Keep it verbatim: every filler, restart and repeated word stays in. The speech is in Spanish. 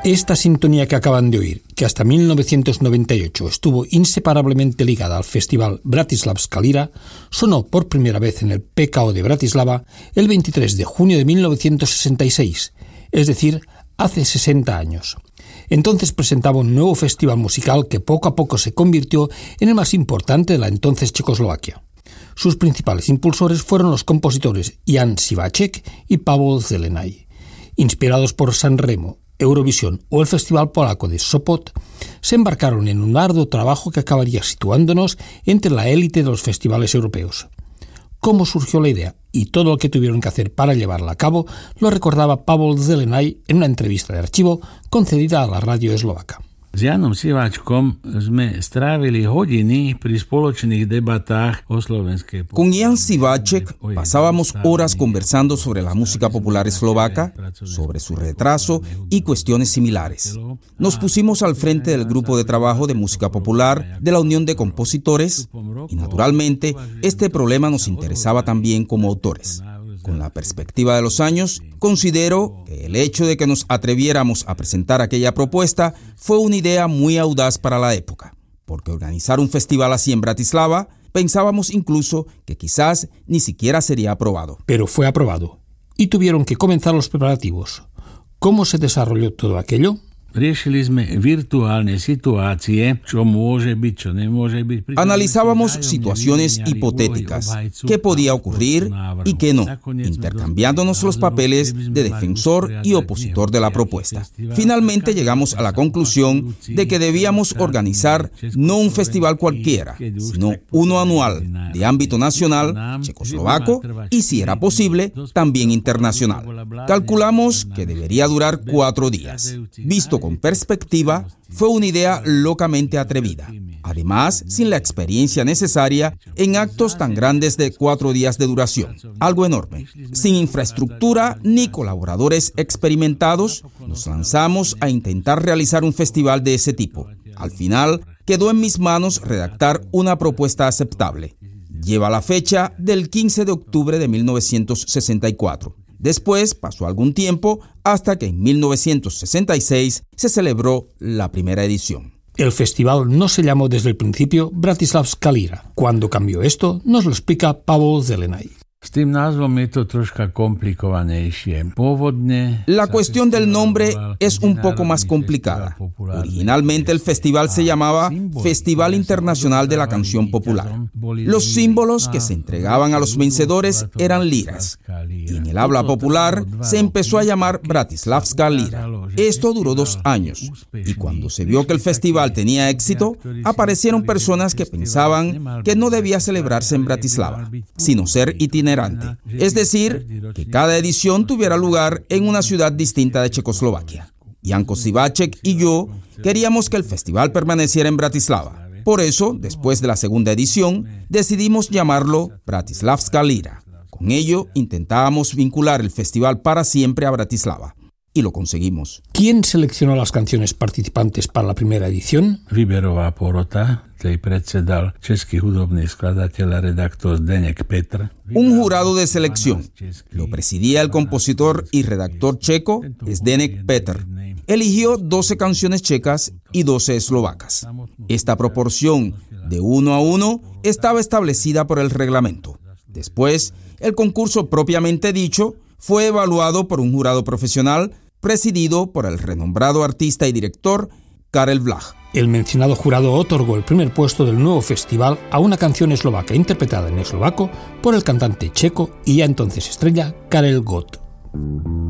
Esta sintonía que acaban de oír, que hasta mil novecientos noventa y ocho estuvo inseparablemente ligada al festival Bratislavská Lira, sonó por primera vez en el P K O de Bratislava el veintitrés de junio de mil novecientos sesenta y seis, es decir, hace sesenta años. Entonces presentaba un nuevo festival musical que poco a poco se convirtió en el más importante de la entonces Checoslovaquia. Sus principales impulsores fueron los compositores Jan Sivacek y Pavel Zelenay. Inspirados por San Remo, Eurovisión o el Festival Polaco de Sopot, se embarcaron en un arduo trabajo que acabaría situándonos entre la élite de los festivales europeos. Cómo surgió la idea y todo lo que tuvieron que hacer para llevarla a cabo lo recordaba Pavel Zelenay en una entrevista de archivo concedida a la radio eslovaca. S Janom Siváčkom sme strávili hodiny pri spoločných debatách o slovenskej populárnej. Con Jan Sivacek pasábamos horas conversando sobre la música popular eslovaca, sobre su retraso y cuestiones similares. Nos pusimos al frente del grupo de trabajo de música popular de la Unión de Compositores y, naturalmente, este problema nos interesaba también como autores. Con la perspectiva de los años, considero que el hecho de que nos atreviéramos a presentar aquella propuesta fue una idea muy audaz para la época, porque organizar un festival así en Bratislava, pensábamos incluso que quizás ni siquiera sería aprobado. Pero fue aprobado, y tuvieron que comenzar los preparativos. ¿Cómo se desarrolló todo aquello? Riešili sme virtuálne situácie, čo môže byť, čo nemôže byť. Analizábamos situaciones hipotéticas, qué podía ocurrir y qué no, intercambiándonos los papeles de defensor y opositor de la propuesta. Finalmente llegamos a la conclusión de que debíamos organizar no un festival cualquiera, sino uno anual, de ámbito nacional, checoslovaco y, si era posible, también internacional. Calculamos que debería durar cuatro días. Visto con perspectiva, fue una idea locamente atrevida. Además, sin la experiencia necesaria en actos tan grandes de cuatro días de duración. Algo enorme. Sin infraestructura ni colaboradores experimentados, nos lanzamos a intentar realizar un festival de ese tipo. Al final, quedó en mis manos redactar una propuesta aceptable. Lleva la fecha del quince de octubre de mil novecientos sesenta y cuatro. Después pasó algún tiempo hasta que en mil novecientos sesenta y seis se celebró la primera edición. El festival no se llamó desde el principio Bratislavská Lira. Cuando cambió esto, nos lo explica Pavel Zelenay. S tým názvom je to troška komplikovanejšie. Pôvodne La cuestión del nombre es un poco más complicada. Originalmente el festival se llamaba Festival Internacional de la Canción Popular. Los símbolos que se entregaban a los vencedores eran liras. Y en el habla popular se empezó a llamar Bratislavská Lira. Esto duró dos años. Y cuando se vio que el festival tenía éxito, aparecieron personas que pensaban que no debía celebrarse en Bratislava, sino ser itinerante. Es decir, que cada edición tuviera lugar en una ciudad distinta de Checoslovaquia. Janko Sivacek y yo queríamos que el festival permaneciera en Bratislava. Por eso, después de la segunda edición, decidimos llamarlo Bratislavská Lira. Con ello, intentábamos vincular el festival para siempre a Bratislava. Y lo conseguimos. ¿Quién seleccionó las canciones participantes para la primera edición? Výberová porota, tej predsedal český hudobný skladateľ a redaktor Zdeněk Petr. Un jurado de selección. Lo presidía el compositor y redactor checo Zdeněk Petr. Eligió doce canciones checas y doce eslovacas. Esta proporción de uno a uno estaba establecida por el reglamento. Después, el concurso propiamente dicho fue evaluado por un jurado profesional presidido por el renombrado artista y director Karel Vlach. El mencionado jurado otorgó el primer puesto del nuevo festival a una canción eslovaca interpretada en eslovaco por el cantante checo y ya entonces estrella Karel Gott.